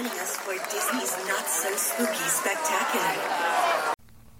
joining us for Disney's Not So Spooky Spectacular.